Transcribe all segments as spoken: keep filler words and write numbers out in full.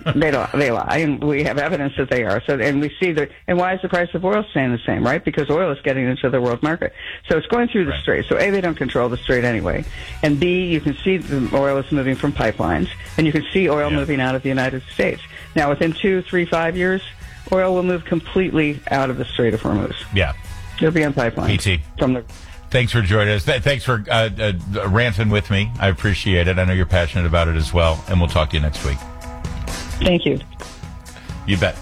they lie, they lie, and we have evidence that they are. So, and we see that. And why is the price of oil staying the same? Right? Because oil is getting into the world market. So it's going through the right. Strait. So A, they don't control the Strait anyway, and B, you can see the oil is moving from pipelines, and you can see oil yeah. moving out of the United States. Now, within two, three, five years, oil will move completely out of the Strait of Hormuz. Yeah, it'll be on pipelines. P T. From the. Thanks for joining us. Th- thanks for uh, uh, ranting with me. I appreciate it. I know you're passionate about it as well, and we'll talk to you next week. Thank you. You bet.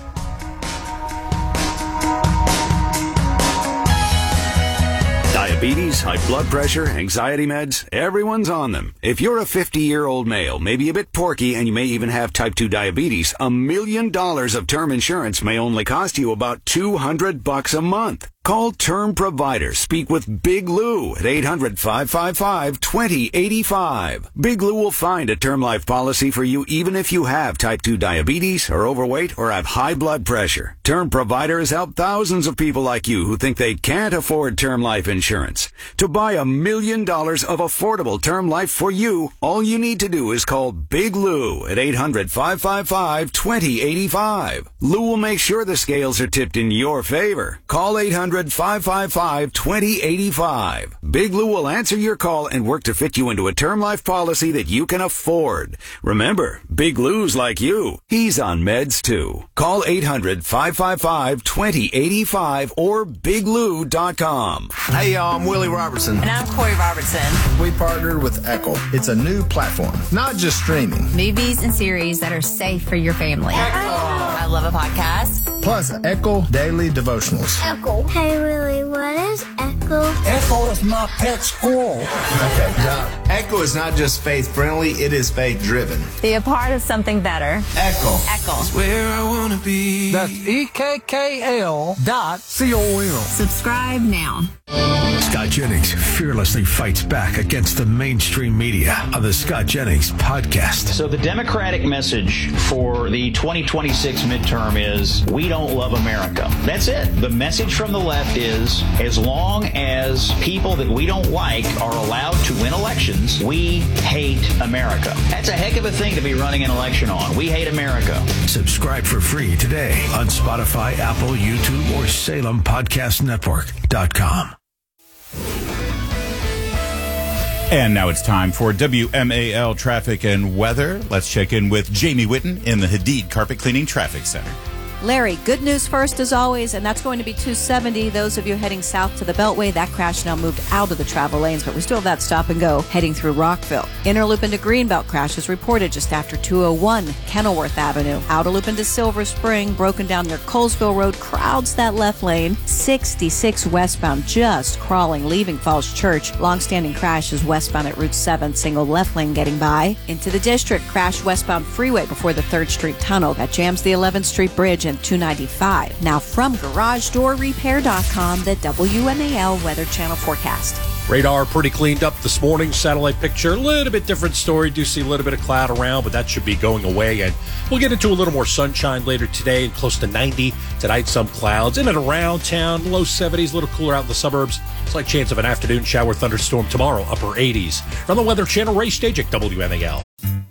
Diabetes, high blood pressure, anxiety meds, everyone's on them. If you're a fifty-year-old male, maybe a bit porky, and you may even have type two diabetes, a million dollars of term insurance may only cost you about two hundred bucks a month. Call Term Provider. Speak with Big Lou at eight hundred, five five five, two zero eight five. Big Lou will find a term life policy for you even if you have type two diabetes, are overweight, or have high blood pressure. Term Provider has helped thousands of people like you who think they can't afford term life insurance. To buy a million dollars of affordable term life for you, all you need to do is call Big Lou at eight hundred, five five five, two zero eight five. Lou will make sure the scales are tipped in your favor. Call eight hundred, five five five, two zero eight five. Big Lou will answer your call and work to fit you into a term life policy that you can afford. Remember, Big Lou's like you. He's on meds too. Call eight hundred, five five five, two zero eight five or big lou dot com. Hey y'all, I'm Willie Robertson. And I'm Corey Robertson. We partnered with Echo. It's a new platform, not just streaming. Movies and series that are safe for your family. Echo. I love a podcast. Plus, Echo Daily Devotionals. Echo. Hey, Willie, what is Echo? Echo is my pet squirrel. Okay, now, Echo is not just faith-friendly, it is faith-driven. Be a part of something better. Echo. Echo. That's where I want to be. That's E K K L dot C O M. Subscribe now. Scott Jennings fearlessly fights back against the mainstream media on the Scott Jennings podcast. So the Democratic message for the twenty twenty-six midterm is, we don't love America. That's it. The message from the left is, as long as people that we don't like are allowed to win elections, we hate America. That's a heck of a thing to be running an election on. We hate America. Subscribe for free today on Spotify, Apple, YouTube, or Salem Podcast Network dot com. And now it's time for W M A L Traffic and Weather. Let's check in with Jamie Whitten in the Hadid Carpet Cleaning Traffic Center. Larry, good news first as always, and that's going to be two seventy. Those of you heading south to the Beltway, that crash now moved out of the travel lanes, but we still have that stop and go heading through Rockville. Inner loop into Greenbelt crash is reported just after two oh one Kenilworth Avenue. Outer loop into Silver Spring, broken down near Colesville Road, crowds that left lane. sixty-six westbound, just crawling, leaving Falls Church. Long-standing crash is westbound at Route seven, single left lane getting by. Into the district, crash westbound freeway before the third Street Tunnel. That jams the eleventh Street Bridge and two ninety-five. Now from Garage Door Repair dot com, the W M A L Weather Channel forecast. Radar pretty cleaned up this morning. Satellite picture, a little bit different story. Do see a little bit of cloud around, but that should be going away. And we'll get into a little more sunshine later today, close to ninety. Tonight, some clouds in and around town, low seventies, a little cooler out in the suburbs. Slight chance of an afternoon shower thunderstorm tomorrow, upper eighties. From the Weather Channel, Ray Stage at W M A L.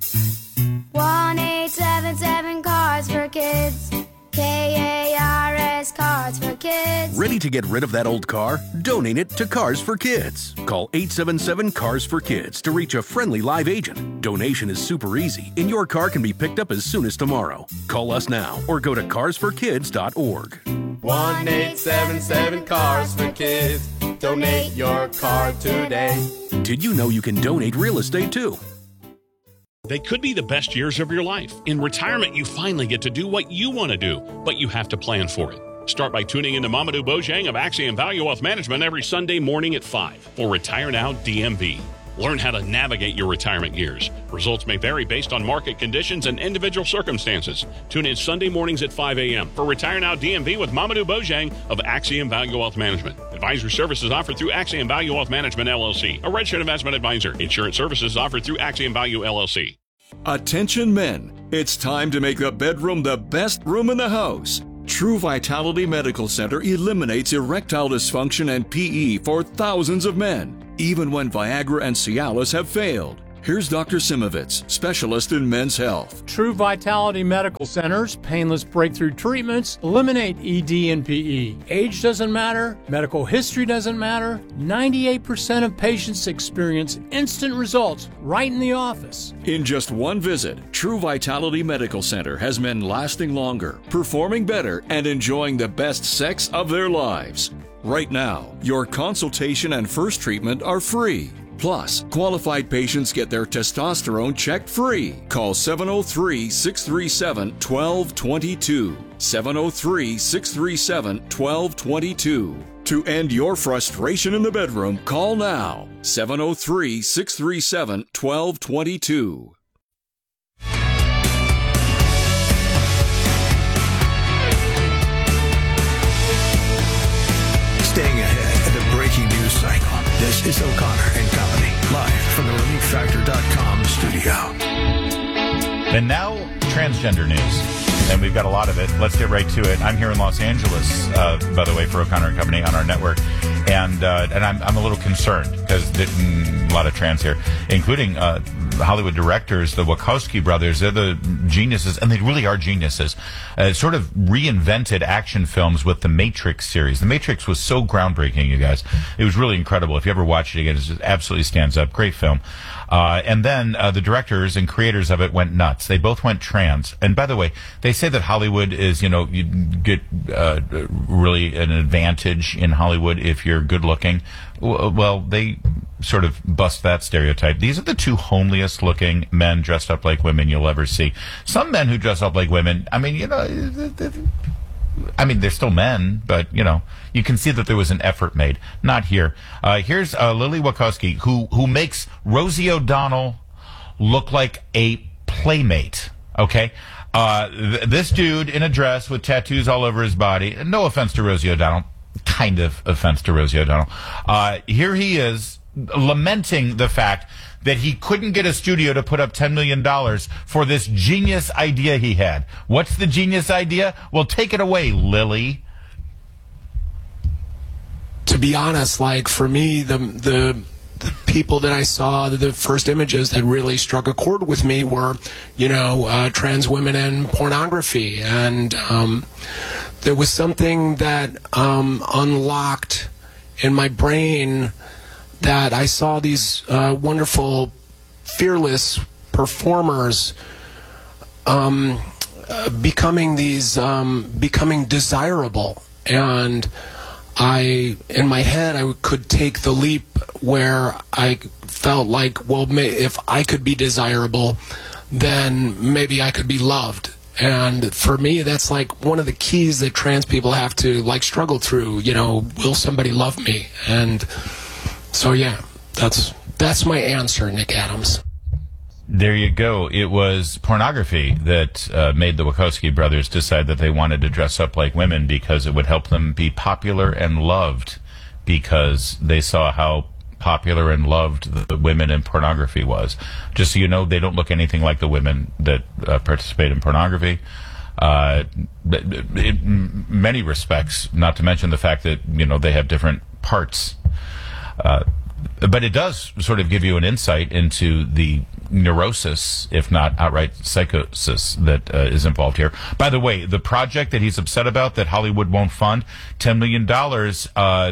one eight seven seven Cars for Kids. K A R S Cars for Kids. Ready to get rid of that old car? Donate it to Cars for Kids. Call eight seven seven Cars for Kids to reach a friendly live agent. Donation is super easy, and your car can be picked up as soon as tomorrow. Call us now or go to cars for kids dot org. one eight seven seven Cars for Kids. Donate your car today. Did you know you can donate real estate too? They could be the best years of your life. In retirement, you finally get to do what you want to do, but you have to plan for it. Start by tuning into Mamadou Bojang of Axiom Value Wealth Management every Sunday morning at five for Retire Now D M V. Learn how to navigate your retirement years. Results may vary based on market conditions and individual circumstances. Tune in Sunday mornings at five a.m. for Retire Now D M V with Mamadou Bojang of Axiom Value Wealth Management. Advisory services offered through Axiom Value Wealth Management, L L C, a registered investment advisor. Insurance services offered through Axiom Value, L L C. Attention men, it's time to make the bedroom the best room in the house. True Vitality Medical Center eliminates erectile dysfunction and P E for thousands of men, even when Viagra and Cialis have failed. Here's Doctor Simovitz, specialist in men's health. True Vitality Medical Center's painless breakthrough treatments eliminate E D and P E. Age doesn't matter. Medical history doesn't matter. ninety-eight percent of patients experience instant results right in the office. In just one visit, True Vitality Medical Center has men lasting longer, performing better, and enjoying the best sex of their lives. Right now, your consultation and first treatment are free. Plus, qualified patients get their testosterone checked free. Call seven oh three, six three seven, one two two two. seven oh three, six three seven, one two two two. To end your frustration in the bedroom, call now. seven oh three, six three seven, one two two two. Staying ahead of the breaking news cycle. This is O'Connor and Company, live from the relief factor dot com studio. And now, transgender news. And we've got a lot of it. Let's get right to it. I'm here in Los Angeles, uh, by the way, for O'Connor and Company on our network. And uh, and I'm, I'm a little concerned because a lot of trans here, including uh, Hollywood directors, the Wachowski brothers. They're the geniuses, and they really are geniuses. Uh, sort of reinvented action films with the Matrix series. The Matrix was so groundbreaking, you guys. It was really incredible. If you ever watch it again, it just absolutely stands up. Great film. Uh, and then uh, the directors and creators of it went nuts. They both went trans. And by the way, they say that Hollywood is, you know, you get uh, really an advantage in Hollywood if you're good looking. Well, they sort of bust that stereotype. These are the two homeliest looking men dressed up like women you'll ever see. Some men who dress up like women, I mean, you know, I mean, they're still men, but, you know, you can see that there was an effort made. Not here. Uh, here's uh, Lily Wachowski, who, who makes Rosie O'Donnell look like a playmate, okay? Uh, th- this dude in a dress with tattoos all over his body, no offense to Rosie O'Donnell, kind of offense to Rosie O'Donnell. Uh, here he is lamenting the fact that he couldn't get a studio to put up ten million dollars for this genius idea he had. What's the genius idea? Well, take it away, Lily. To be honest, like, for me, the the, the people that I saw, the first images that really struck a chord with me were, you know, uh, trans women and pornography. And um, there was something that um, unlocked in my brain that I saw these uh, wonderful, fearless performers um, uh, becoming these, um, becoming desirable. And I, in my head, I could take the leap where I felt like, well, may, if I could be desirable, then maybe I could be loved. And for me, that's like one of the keys that trans people have to like struggle through. You know, will somebody love me? And so, yeah, that's that's my answer, Nick Adams. There you go. It was pornography that uh, made the Wachowski brothers decide that they wanted to dress up like women because it would help them be popular and loved, because they saw how popular and loved the, the women in pornography was. Just so you know, they don't look anything like the women that uh, participate in pornography. Uh, in many respects, not to mention the fact that, you know, they have different parts. Uh, but it does sort of give you an insight into the neurosis, if not outright psychosis, that uh, is involved here. By the way, the project that he's upset about that Hollywood won't fund, ten million dollars, uh,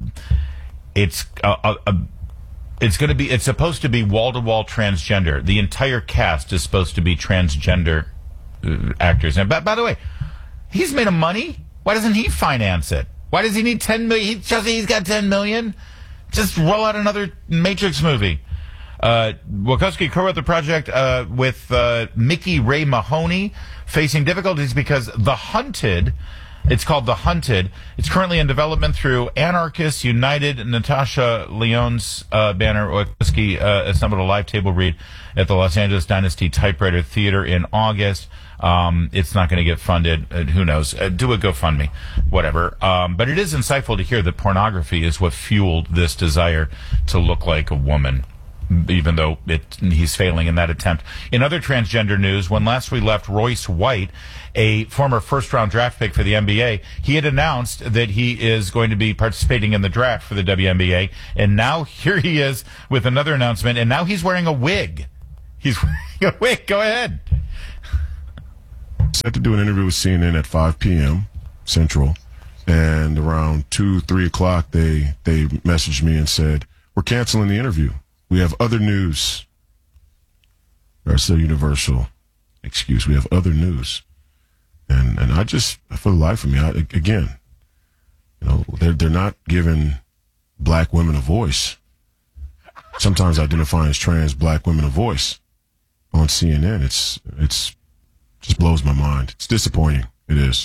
it's uh, uh, uh, it's going to be, it's supposed to be wall-to-wall transgender. The entire cast is supposed to be transgender uh, actors. And by, by the way, he's made a money. Why doesn't he finance it? Why does he need ten million? He just, he's got ten million. Just roll out another Matrix movie. Uh, Wachowski co-wrote the project uh, with uh, Mickey Ray Mahoney, facing difficulties because The Hunted, it's called The Hunted, it's currently in development through Anarchists United. Natasha Lyonne's uh, banner. Wachowski uh, assembled a live table read at the Los Angeles Dynasty Typewriter Theater in August. Um, it's not going to get funded. Uh, who knows? Uh, do a GoFundMe, whatever. Um, but it is insightful to hear that pornography is what fueled this desire to look like a woman. even though it, he's failing in that attempt. In other transgender news, when last we left Royce White, a former first-round draft pick for the N B A, he had announced that he is going to be participating in the draft for the W N B A, and now here he is with another announcement, and now he's wearing a wig. He's wearing a wig. Go ahead. Set to do an interview with C N N at five p.m. Central, and around two, three o'clock, they they messaged me and said, "We're canceling the interview. We have other news." That's the universal excuse. We have other news, and and I just, for the life of me, I, again, you know, they're they're not giving black women a voice. Sometimes identifying as trans black women a voice on C N N. It's it's just blows my mind. It's disappointing. It is.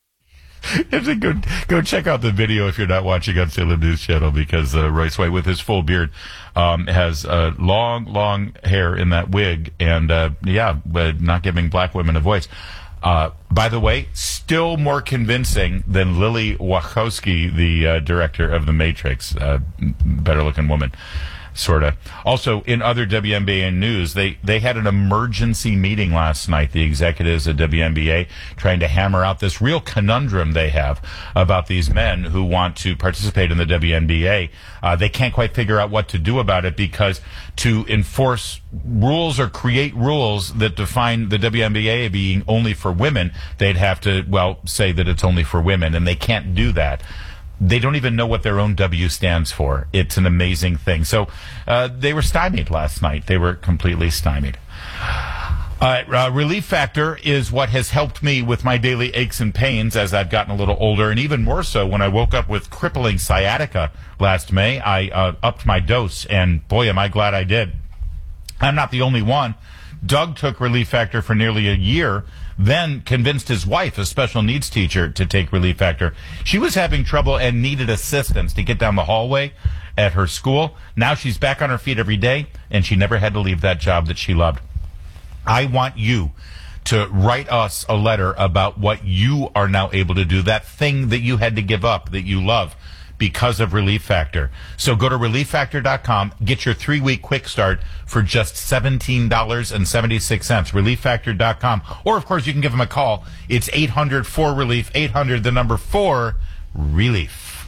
Go, go check out the video if you're not watching on Salem News Channel, because uh, Royce White, with his full beard, um, has uh, long, long hair in that wig, and uh, yeah, but not giving black women a voice. Uh, by the way, still more convincing than Lily Wachowski, the uh, director of The Matrix. Uh, better-looking woman. Sort of. Also, in other W N B A news, they, they had an emergency meeting last night, the executives at W N B A, trying to hammer out this real conundrum they have about these men who want to participate in the W N B A. Uh, they can't quite figure out what to do about it, because to enforce rules or create rules that define the W N B A being only for women, they'd have to, well, say that it's only for women, and they can't do that. They don't even know what their own W stands for. It's an amazing thing. So uh, they were stymied last night. They were completely stymied. Uh, uh, Relief Factor is what has helped me with my daily aches and pains as I've gotten a little older, and even more so when I woke up with crippling sciatica last May. I uh, upped my dose, and boy, am I glad I did. I'm not the only one. Doug took Relief Factor for nearly a year, then convinced his wife, a special needs teacher, to take Relief Factor. She was having trouble and needed assistance to get down the hallway at her school. Now she's back on her feet every day, and she never had to leave that job that she loved. I want you to write us a letter about what you are now able to do, that thing that you had to give up that you love because of Relief Factor. So go to relief factor dot com, get your three-week quick start for just seventeen dollars and seventy-six cents, relief factor dot com. Or, of course, you can give them a call. It's eight hundred four relief, eight hundred, the number four, relief.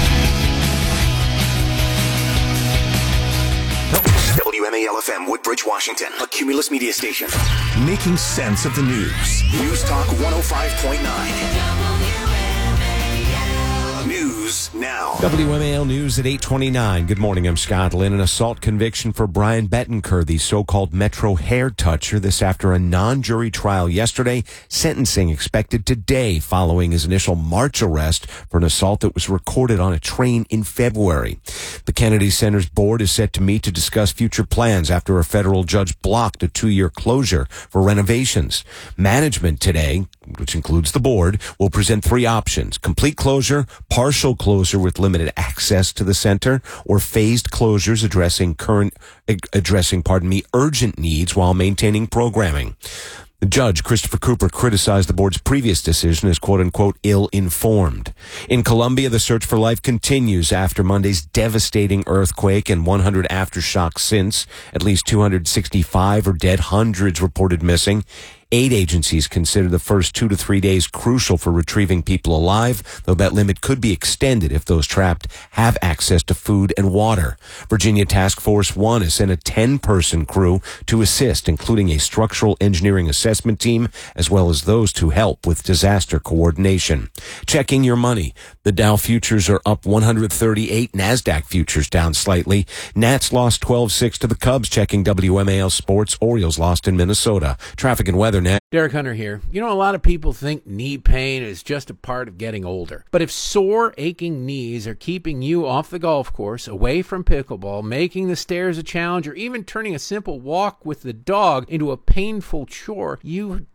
W M A L F M, Woodbridge, Washington, a Cumulus media station. Making sense of the news. News Talk one oh five point nine. News now. W M A L News at eight twenty-nine. Good morning, I'm Scott Lynn. An assault conviction for Brian Bettenker, the so-called Metro hair toucher, this after a non-jury trial yesterday. Sentencing expected today following his initial March arrest for an assault that was recorded on a train in February. The Kennedy Center's board is set to meet to discuss future plans after a federal judge blocked a two-year closure for renovations. Management today, which includes the board, will present three options: complete closure, partial closure with limited access to the center, or phased closures addressing current, addressing, pardon me, urgent needs while maintaining programming. The judge, Christopher Cooper, criticized the board's previous decision as quote-unquote ill-informed. In Colombia, the search for life continues after Monday's devastating earthquake and one hundred aftershocks since. At least two hundred sixty-five are dead, hundreds reported missing. Aid agencies consider the first two to three days crucial for retrieving people alive, though that limit could be extended if those trapped have access to food and water. Virginia Task Force One has sent a ten-person crew to assist, including a structural engineering assessment team, as well as those to help with disaster coordination. Checking your money. The Dow futures are up one hundred thirty-eight, NASDAQ futures down slightly. Nats lost twelve six to the Cubs. Checking W M A L Sports, Orioles lost in Minnesota. Traffic and weather now. Derek Hunter here. You know, a lot of people think knee pain is just a part of getting older. But if sore, aching knees are keeping you off the golf course, away from pickleball, making the stairs a challenge, or even turning a simple walk with the dog into a painful chore, you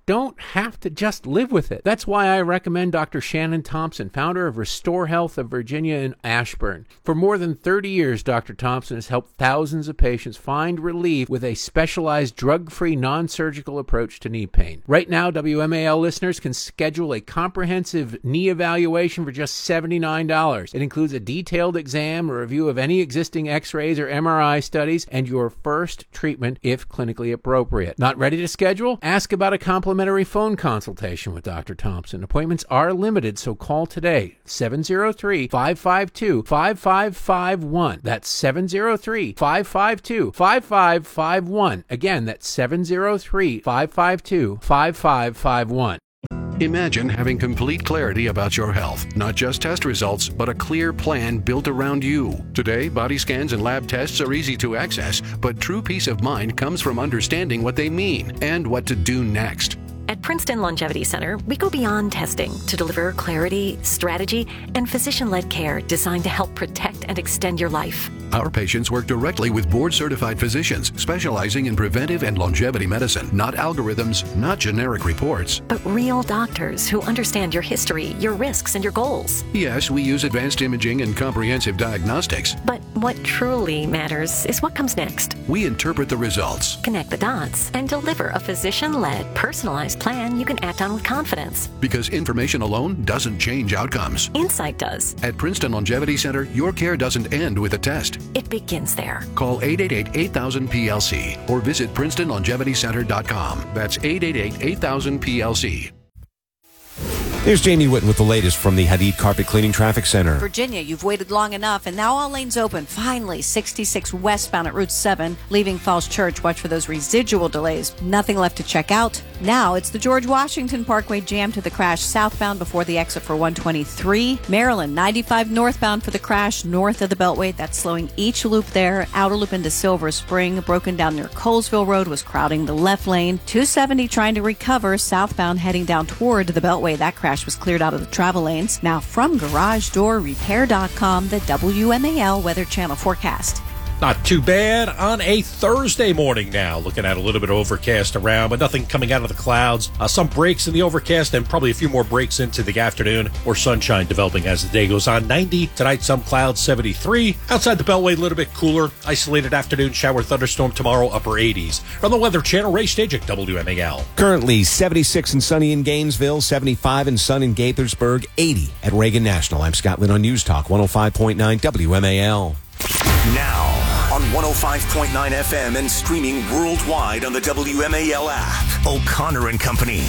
don't have to just live with it. That's why I recommend Doctor Shannon Thompson, founder of Restore Health of Virginia in Ashburn. For more than thirty years, Doctor Thompson has helped thousands of patients find relief with a specialized drug-free, non-surgical approach to knee pain. Right now, W M A L listeners can schedule a comprehensive knee evaluation for just seventy-nine dollars. It includes a detailed exam, a review of any existing x-rays or M R I studies, and your first treatment if clinically appropriate. Not ready to schedule? Ask about a complimentary phone consultation with Doctor Thompson. Appointments are limited, so call today. seven oh three, five five two, five five five one. That's seven oh three, five five two, five five five one. Again, that's seven oh three, five five two, five five five one. Imagine having complete clarity about your health, not just test results, but a clear plan built around you. Today, body scans and lab tests are easy to access, but true peace of mind comes from understanding what they mean and what to do next. At Princeton Longevity Center, we go beyond testing to deliver clarity, strategy, and physician-led care designed to help protect and extend your life. Our patients work directly with board-certified physicians specializing in preventive and longevity medicine, not algorithms, not generic reports. But real doctors who understand your history, your risks, and your goals. Yes, we use advanced imaging and comprehensive diagnostics. But what truly matters is what comes next. We interpret the results, connect the dots, and deliver a physician-led, personalized plan you can act on with confidence. Because information alone doesn't change outcomes. Insight does. At Princeton Longevity Center, your care doesn't end with a test. It begins there. Call eight eight eight, eight thousand, P L C or visit Princeton Longevity Center dot com. That's eight eight eight, eight thousand, P L C. Here's Jamie Whitten with the latest from the Hadid Carpet Cleaning Traffic Center. Virginia, you've waited long enough, and now all lanes open. Finally, sixty-six westbound at Route seven, leaving Falls Church. Watch for those residual delays. Nothing left to check out. Now it's the George Washington Parkway jam to the crash southbound before the exit for one twenty-three. Maryland, ninety-five northbound for the crash north of the Beltway. That's slowing each loop there. Outer loop into Silver Spring, broken down near Colesville Road, was crowding the left lane. two seventy trying to recover southbound heading down toward the Beltway. That crash was cleared out of the travel lanes. Now from Garage Door Repair dot com, the W M A L Weather Channel forecast. Not too bad on a Thursday morning now. Looking at a little bit of overcast around, but nothing coming out of the clouds. Uh, some breaks in the overcast and probably a few more breaks into the afternoon or sunshine developing as the day goes on. ninety tonight, some clouds, seventy-three. Outside the Beltway, a little bit cooler. Isolated afternoon shower thunderstorm tomorrow, upper eighties. From the Weather Channel, Ray Stagik, W M A L. Currently seventy-six and sunny in Gainesville, seventy-five and sun in Gaithersburg, eighty at Reagan National. I'm Scott Lynn on News Talk one oh five point nine W M A L. Now on one oh five point nine F M and streaming worldwide on the W M A L app. O'Connor and Company.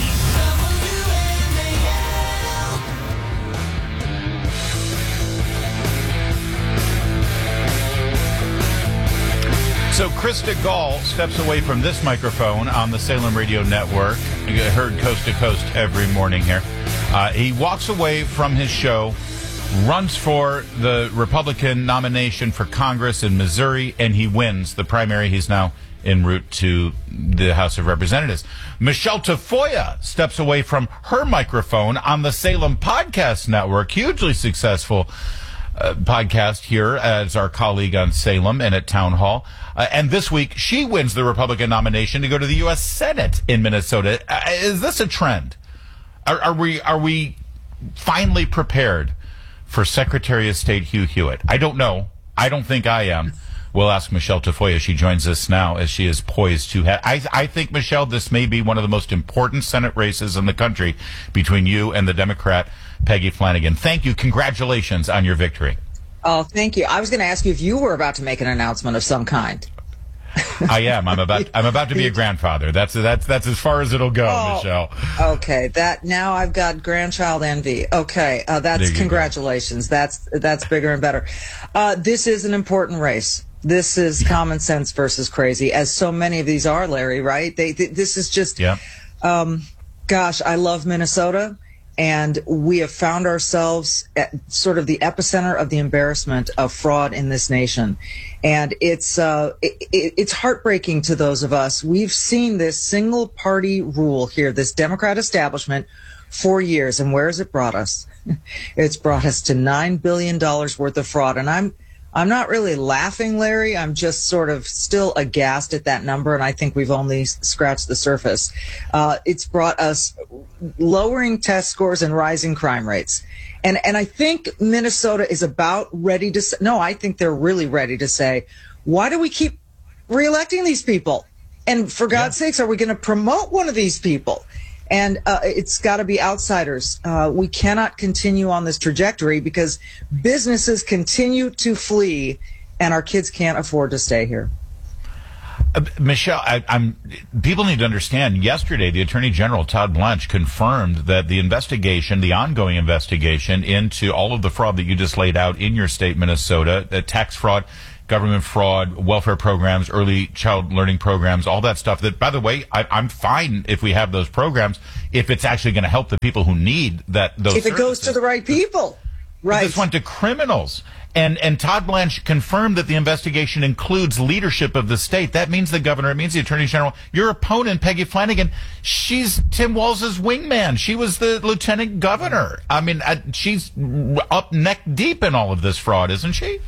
So Krista Gall steps away from this microphone on the Salem Radio Network. You get heard coast to coast every morning here. Uh, he walks away from his show, runs for the Republican nomination for Congress in Missouri, and he wins the primary. He's now en route to the House of Representatives. Michelle Tafoya steps away from her microphone on the Salem Podcast Network, hugely successful uh, podcast here as our colleague on Salem and at Town Hall. Uh, and this week, she wins the Republican nomination to go to the U S Senate in Minnesota. Uh, is this a trend? Are, are we are we finally prepared for Secretary of State Hugh Hewitt? I don't know. I don't think I am. We'll ask Michelle Tafoya. She joins us now as she is poised to have. I, I think, Michelle, this may be one of the most important Senate races in the country between you and the Democrat, Peggy Flanagan. Thank you. Congratulations on your victory. Oh, thank you. I was going to ask you if you were about to make an announcement of some kind. I am. I'm about. I'm about to be a grandfather. That's that's that's as far as it'll go, oh, Michelle. Okay. That now I've got grandchild envy. Okay. Uh, that's congratulations. Go. That's that's bigger and better. Uh, this is an important race. This is common sense versus crazy, as so many of these are, Larry. Right? They. Th- this is just. Yeah. Um, gosh, I love Minnesota. And we have found ourselves at sort of the epicenter of the embarrassment of fraud in this nation. And it's uh, it, it's heartbreaking to those of us. We've seen this single party rule here, this Democrat establishment, for years. And where has it brought us? It's brought us to nine billion dollars worth of fraud. And I'm I'm not really laughing, Larry. I'm just sort of still aghast at that number, and I think we've only scratched the surface. Uh, it's brought us lowering test scores and rising crime rates. And and I think Minnesota is about ready to say, no, I think they're really ready to say, why do we keep reelecting these people? And for God's yeah. sakes, are we going to promote one of these people? And uh, it's got to be outsiders. Uh, we cannot continue on this trajectory because businesses continue to flee and our kids can't afford to stay here. Uh, Michelle, I, I'm. People need to understand. Yesterday, the Attorney General Todd Blanche confirmed that the investigation, the ongoing investigation into all of the fraud that you just laid out in your state, Minnesota, uh, tax fraud, government fraud, welfare programs, early child learning programs, all that stuff. That, by the way, I, I'm fine if we have those programs if it's actually going to help the people who need that. Those if it services. goes to the right people, right? This went to criminals. And and Todd Blanche confirmed that the investigation includes leadership of the state. That means the governor. It means the attorney general. Your opponent, Peggy Flanagan, she's Tim Walz's wingman. She was the lieutenant governor. I mean, uh, she's up neck deep in all of this fraud, isn't she?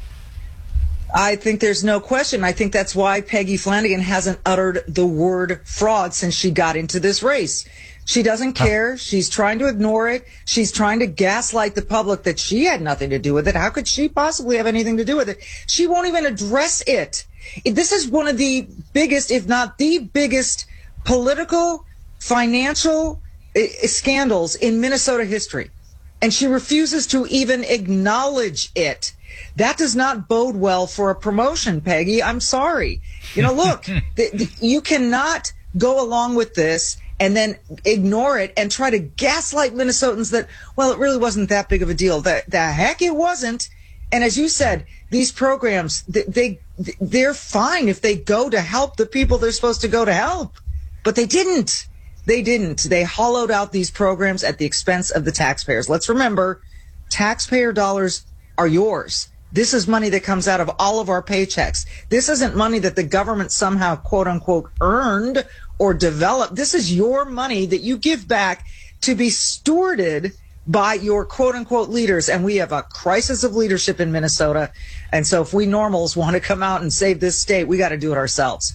I think there's no question. I think that's why Peggy Flanagan hasn't uttered the word fraud since she got into this race. She doesn't care. She's trying to ignore it. She's trying to gaslight the public that she had nothing to do with it. How could she possibly have anything to do with it? She won't even address it. This is one of the biggest, if not the biggest, political, financial uh, scandals in Minnesota history. And she refuses to even acknowledge it. That does not bode well for a promotion, Peggy. I'm sorry. You know, look, the, the, you cannot go along with this and then ignore it and try to gaslight Minnesotans that, well, it really wasn't that big of a deal. The, the heck it wasn't. And as you said, these programs, they, they, they're fine if they go to help the people they're supposed to go to help. But they didn't. They didn't. They hollowed out these programs at the expense of the taxpayers. Let's remember, taxpayer dollars are yours. This is money that comes out of all of our paychecks. This isn't money that the government somehow, quote unquote, earned or developed. This is your money that you give back to be stewarded by your quote unquote leaders. And we have a crisis of leadership in Minnesota. And so if we normals want to come out and save this state, we got to do it ourselves.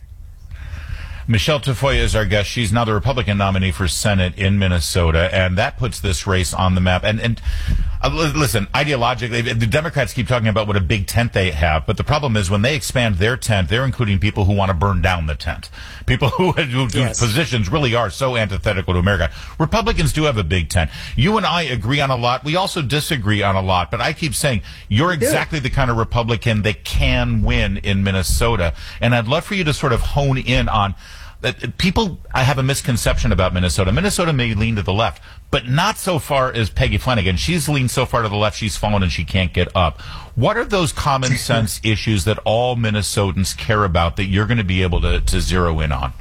Michelle Tafoya is our guest. She's now the Republican nominee for Senate in Minnesota, and that puts this race on the map. And, and uh, listen, ideologically, the Democrats keep talking about what a big tent they have, but the problem is when they expand their tent, they're including people who want to burn down the tent. People who, whose yes. positions really are so antithetical to America. Republicans do have a big tent. You and I agree on a lot. We also disagree on a lot, but I keep saying you're exactly the kind of Republican that can win in Minnesota. And I'd love for you to sort of hone in on that. People, I have a misconception about Minnesota. Minnesota may lean to the left, but not so far as Peggy Flanagan. She's leaned so far to the left, she's fallen and she can't get up. What are those common sense issues that all Minnesotans care about that you're going to be able to, to zero in on?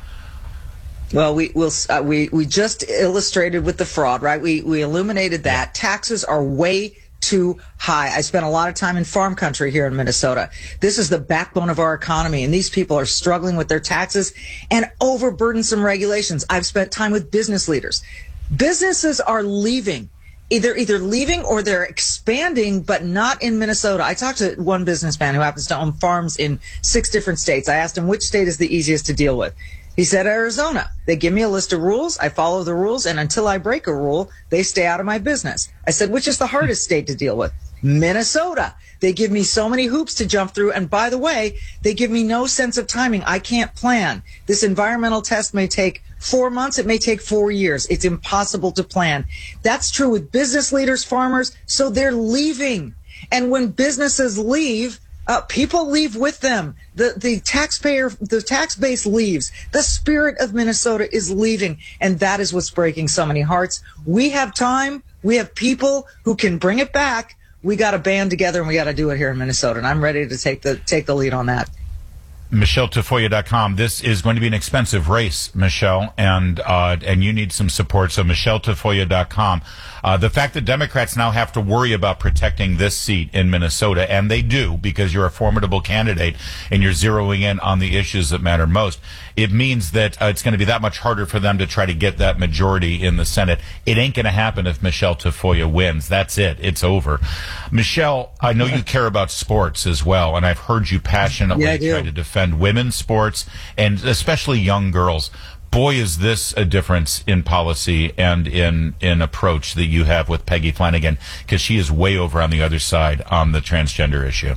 Well, we we'll, uh, we we just illustrated with the fraud, right? We we illuminated that. Yeah. Taxes are way too high. I spent a lot of time in farm country here in Minnesota. This is the backbone of our economy, and these people are struggling with their taxes and overburdensome regulations. I've spent time with business leaders. Businesses are leaving. Either either leaving or they're expanding, but not in Minnesota. I talked to one businessman who happens to own farms in six different states. I asked him which state is the easiest to deal with. He said Arizona. They give me a list of rules. I follow the rules, and until I break a rule, they stay out of my business. I said, which is the hardest state to deal with? Minnesota. They give me so many hoops to jump through, and by the way, they give me no sense of timing. I can't plan. This environmental test may take four months. It may take four years. It's impossible to plan. That's true with business leaders, farmers, so they're leaving. And when businesses leave, Uh, people leave with them. The the taxpayer, the tax base leaves. The spirit of Minnesota is leaving, and that is what's breaking so many hearts. We have time. We have people who can bring it back. We got to band together, and we got to do it here in Minnesota. And I'm ready to take the take the lead on that. Michelle Tafoya dot com. This is going to be an expensive race, Michelle, and uh, and you need some support. So Michelle Tafoya dot com. Uh, the fact that Democrats now have to worry about protecting this seat in Minnesota, and they do because you're a formidable candidate and you're zeroing in on the issues that matter most. it means that uh, it's going to be that much harder for them to try to get that majority in the Senate. It ain't going to happen if Michelle Tafoya wins. That's it. It's over. Michelle, I know you care about sports as well, and I've heard you passionately Yeah, I do. try to defend women's sports and especially young girls. Boy, is this a difference in policy and in, in approach that you have with Peggy Flanagan, because she is way over on the other side on the transgender issue.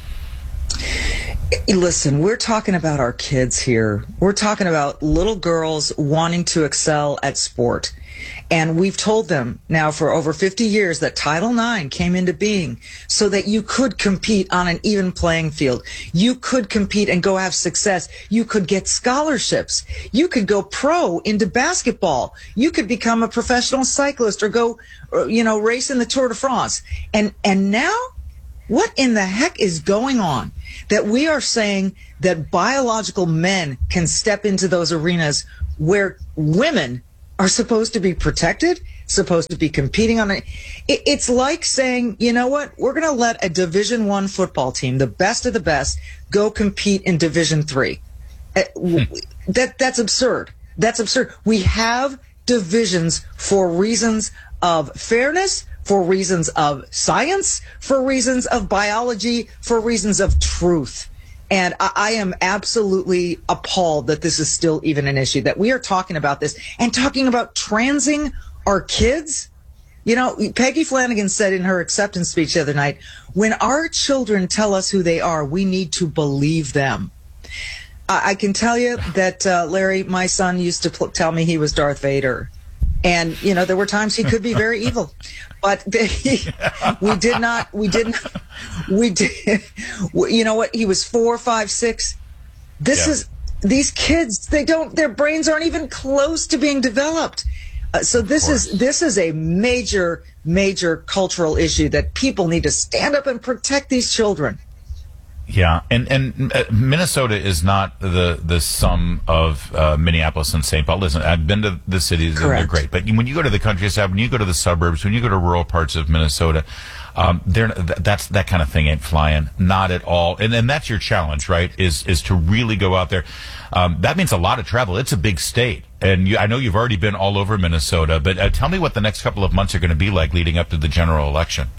Listen, we're talking about our kids here. We're talking about little girls wanting to excel at sport. And we've told them now for over fifty years that Title nine came into being so that you could compete on an even playing field. You could compete and go have success. You could get scholarships. You could go pro into basketball. You could become a professional cyclist or go, you know, race in the Tour de France. And, and now, what in the heck is going on that we are saying that biological men can step into those arenas where women are supposed to be protected, supposed to be competing on it. It's like saying, you know what, we're going to let a Division One football team, the best of the best, go compete in Division Three. That that's absurd. That's absurd. We have divisions for reasons of fairness, for reasons of science, for reasons of biology, for reasons of truth. And I, I am absolutely appalled that this is still even an issue, that we are talking about this and talking about transing our kids. You know, Peggy Flanagan said in her acceptance speech the other night, when our children tell us who they are, we need to believe them. I, I can tell you that, uh, Larry, my son used to pl- tell me he was Darth Vader. And, you know, there were times he could be very evil. But they, we did not, we didn't, we did, you know what? He was four, five, six. This Yeah. is, these kids, they don't, their brains aren't even close to being developed. Uh, so this is, this is a major, major cultural issue that people need to stand up and protect these children. Yeah, and and uh, Minnesota is not the the sum of uh, Minneapolis and Saint Paul. Listen, I've been to the cities and they're great, but when you go to the countryside, when you go to the suburbs, when you go to rural parts of Minnesota, um, they're that's that kind of thing ain't flying, not at all. And and that's your challenge, right? Is is to really go out there. Um, that means a lot of travel. It's a big state, and you, I know you've already been all over Minnesota. But uh, tell me what the next couple of months are going to be like leading up to the general election.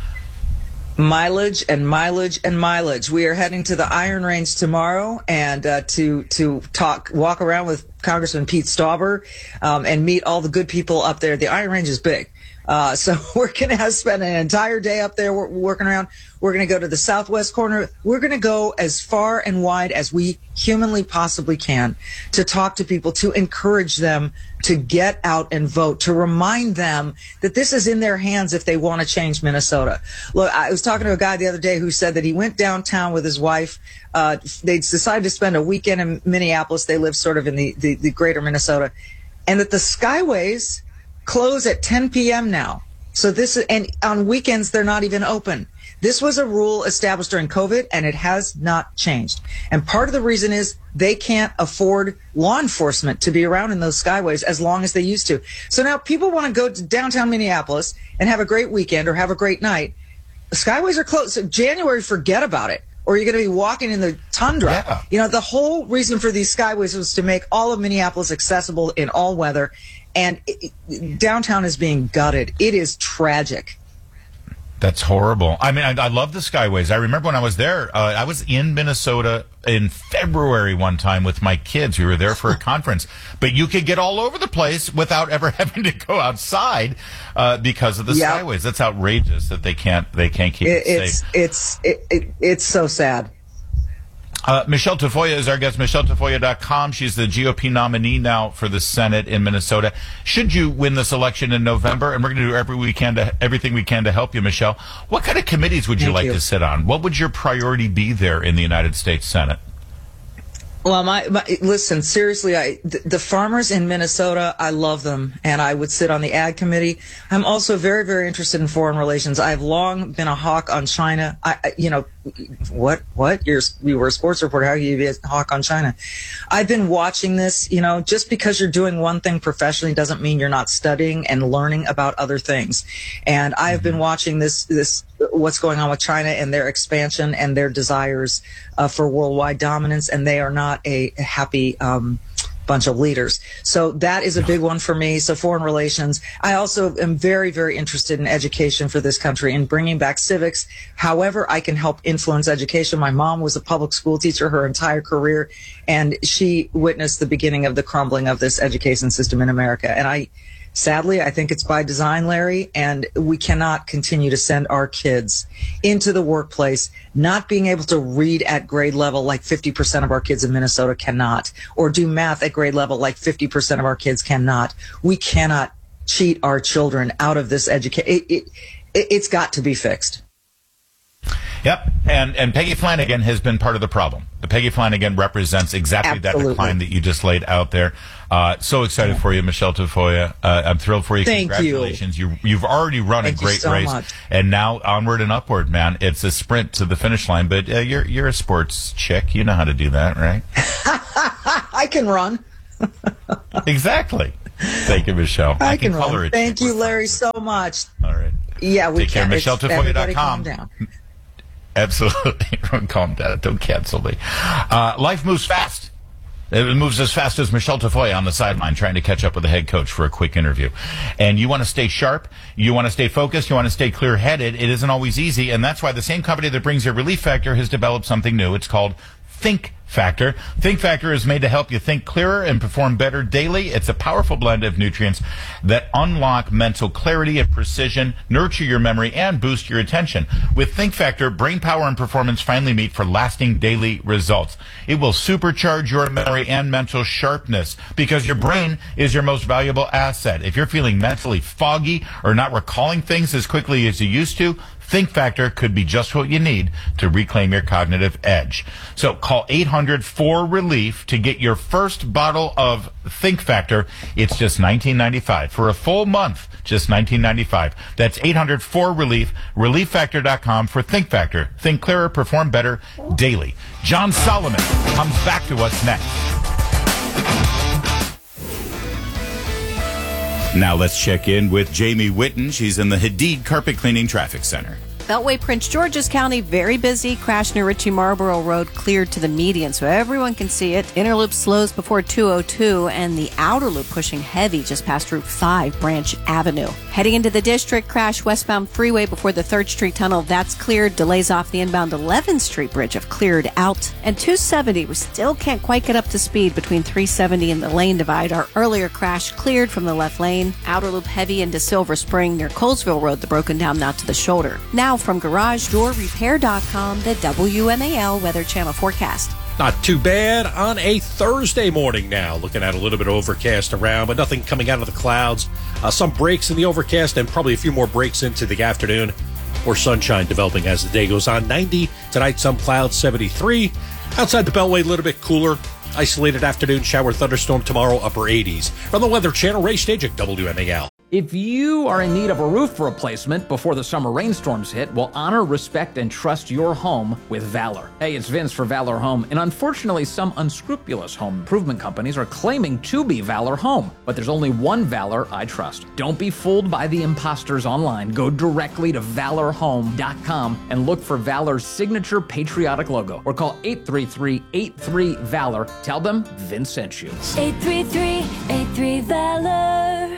Mileage and mileage and mileage. We are heading to the Iron Range tomorrow and uh, to to talk, walk around with Congressman Pete Stauber um, and meet all the good people up there. The Iron Range is big. Uh, so we're going to spend an entire day up there working around. We're going to go to the southwest corner. We're going to go as far and wide as we humanly possibly can to talk to people, to encourage them to get out and vote, to remind them that this is in their hands if they want to change Minnesota. Look, I was talking to a guy the other day who said that he went downtown with his wife. Uh, they decided to spend a weekend in Minneapolis. They live sort of in the, the, the greater Minnesota. And that the Skyways close at ten p.m. now. So this is, and on weekends, they're not even open. This was a rule established during COVID, and it has not changed. And part of the reason is they can't afford law enforcement to be around in those Skyways as long as they used to. So now people want to go to downtown Minneapolis and have a great weekend or have a great night. The Skyways are closed. So January, forget about it. Or you're going to be walking in the tundra. Yeah. You know, the whole reason for these Skyways was to make all of Minneapolis accessible in all weather. And it, it, downtown is being gutted. It is tragic. That's horrible. I mean, I, I love the Skyways. I remember when I was there, uh, I was in Minnesota in February one time with my kids. We were there for a conference. But you could get all over the place without ever having to go outside uh, because of the yep. Skyways. That's outrageous that they can't they can't keep it, it it's, safe. It's it, it, it's so sad. Uh, Michelle Tafoya is our guest, michelle tafoya dot com. She's the G O P nominee now for the Senate in Minnesota. Should you win this election in November, and we're going to do every we can to, everything we can to help you, Michelle, what kind of committees would you Thank like you. to sit on? What would your priority be there in the United States Senate? Well, my, my listen, seriously, I the, the farmers in Minnesota, I love them, and I would sit on the Ag Committee. I'm also very, very interested in foreign relations. I've long been a hawk on China. I, I you know, what, what? You're, you were a sports reporter. How can you be a hawk on China? I've been watching this. You know, just because you're doing one thing professionally doesn't mean you're not studying and learning about other things. And I've mm-hmm. been watching this, this, what's going on with China and their expansion and their desires uh, for worldwide dominance, and they are not not a happy um, bunch of leaders. So that is a big one for me. So foreign relations. I also am very, very interested in education for this country and bringing back civics. However I can help influence education. My mom was a public school teacher her entire career, and she witnessed the beginning of the crumbling of this education system in America. And I, sadly, I think it's by design, Larry, and we cannot continue to send our kids into the workplace not being able to read at grade level like fifty percent of our kids in Minnesota cannot, or do math at grade level like fifty percent of our kids cannot. We cannot cheat our children out of this education. It, it, it, it's got to be fixed. Yep, and and Peggy Flanagan has been part of the problem. The Peggy Flanagan represents exactly Absolutely. that decline that you just laid out there. Uh, so excited for you, Michelle Tafoya. Uh, I'm thrilled for you. Thank Congratulations. you. you. You've already run Thank a great you so race, much. and now onward and upward, man. It's a sprint to the finish line, but uh, you're you're a sports chick. You know how to do that, right? I can run. Exactly. Thank you, Michelle. I, I can, can color run. it. Thank you, Larry, so much. All right. Yeah, we Take care. can. Michelle Tafoya dot com. Everybody calm down. Absolutely. Calm down. Don't cancel me. Uh, life moves fast. It moves as fast as Michelle Tafoya on the sideline trying to catch up with the head coach for a quick interview. And you want to stay sharp. You want to stay focused. You want to stay clear-headed. It isn't always easy, and that's why the same company that brings you Relief Factor has developed something new. It's called Think Factor. Think Factor is made to help you think clearer and perform better daily. It's a powerful blend of nutrients that unlock mental clarity and precision, nurture your memory, and boost your attention. With Think Factor, brain power and performance finally meet for lasting daily results. It will supercharge your memory and mental sharpness because your brain is your most valuable asset. If you're feeling mentally foggy or not recalling things as quickly as you used to, Think Factor could be just what you need to reclaim your cognitive edge. So call eight hundred four relief to get your first bottle of Think Factor. It's just nineteen ninety-five for a full month, just nineteen ninety-five. That's eight hundred four relief, relief factor dot com for Think Factor. Think clearer, perform better daily. John Solomon comes back to us next. Now let's check in with Jamie Witten. She's in the Hadid Carpet Cleaning Traffic Center. Beltway, Prince George's County, very busy. Crash near Ritchie Marlboro Road cleared to the median, so everyone can see it. Interloop slows before two oh two, and the outer loop pushing heavy just past Route five, Branch Avenue. Heading into the district, crash westbound freeway before the third Street Tunnel. That's cleared. Delays off the inbound eleventh Street Bridge have cleared out. And two seventy, we still can't quite get up to speed between three seventy and the lane divide. Our earlier crash cleared from the left lane. Outer loop heavy into Silver Spring near Colesville Road, the broken down now to the shoulder. Now from Garage Door Repair dot com, the W M A L Weather Channel forecast. Not too bad on a Thursday morning now. Looking at a little bit of overcast around, but nothing coming out of the clouds. Uh, some breaks in the overcast and probably a few more breaks into the afternoon. Or sunshine developing as the day goes on. ninety tonight, some clouds, seventy-three. Outside the Beltway, a little bit cooler. Isolated afternoon shower thunderstorm tomorrow, upper eighties. From the Weather Channel, Ray Stagik, W M A L. If you are in need of a roof replacement before the summer rainstorms hit, well, honor, respect, and trust your home with Valor. Hey, it's Vince for Valor Home, and unfortunately, some unscrupulous home improvement companies are claiming to be Valor Home, but there's only one Valor I trust. Don't be fooled by the imposters online. Go directly to valor home dot com and look for Valor's signature patriotic logo, or call eight three three, eight three, VALOR. Tell them Vince sent you. eight three three, eight three, VALOR.